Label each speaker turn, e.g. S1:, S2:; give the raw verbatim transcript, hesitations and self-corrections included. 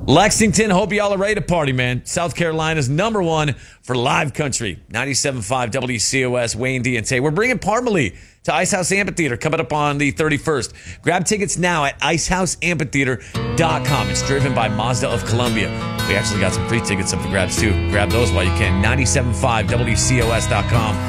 S1: Lexington, hope y'all are ready to party, man. South Carolina's number one for live country. ninety-seven point five W C O S, Wayne D and Tay. We're bringing Parmalee to Icehouse Amphitheater coming up on the thirty-first. Grab tickets now at icehouse amphitheater dot com. It's driven by Mazda of Columbia. We actually got some free tickets up for grabs, too. Grab those while you can. ninety-seven point five W C O S dot com.